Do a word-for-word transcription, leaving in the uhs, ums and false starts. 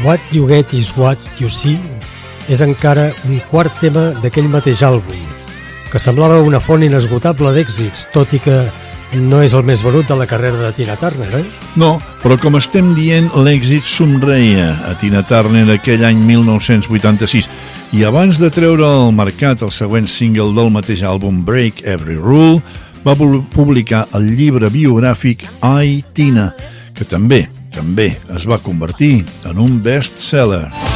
What You Get Is What You See és encara un quart tema d'aquell mateix àlbum, que semblava una font inesgotable d'èxits, tot i que no és el més venut de la carrera de Tina Turner, eh? No, però com estem dient, l'èxit somreia a Tina Turner aquell any mil nou-cents vuitanta-sis, i abans de treure al mercat el següent single del mateix àlbum, Break Every Rule, va publicar el llibre biogràfic I, Tina, que també, també es va convertir en un best-seller.